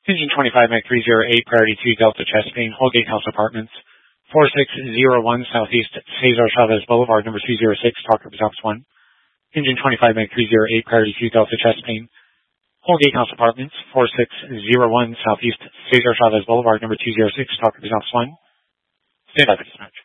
Engine 25 Mach 308, Priority 2 Delta Chesapeake, Whole Gatehouse Apartments, 4601 Southeast Cesar Chavez Boulevard, number 206, Talk Represents 1. Engine 25 Mach 308, Priority 2 Delta Chesapeake, Whole Gatehouse Apartments, 4601 Southeast Cesar Chavez Boulevard, number 206, Talk Represents 1. Stand by for dispatch.